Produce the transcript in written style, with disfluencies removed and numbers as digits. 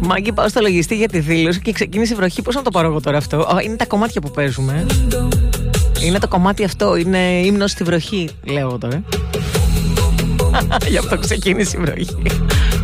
Μάγκη, πάω στο λογιστή για τη δήλωση και ξεκίνησε η βροχή. Πώς να το πάρω εγώ τώρα αυτό? Είναι τα κομμάτια που παίζουμε. Είναι το κομμάτι αυτό. Είναι ύμνος στη βροχή, λέω τώρα. Γι' αυτό ξεκίνησε η βροχή.